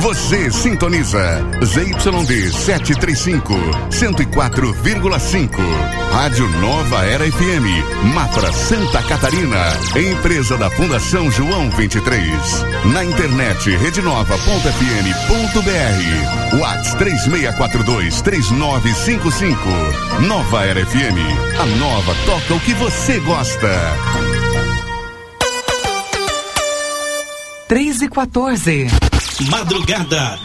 Você sintoniza ZYD 735, 104,5. Rádio Nova Era FM, Mafra, Santa Catarina. Empresa da Fundação João 23. Na internet redenova.fm.br. WhatsApp 3642-3955. Nova Era FM. A nova toca o que você gosta. 3:14. Madrugada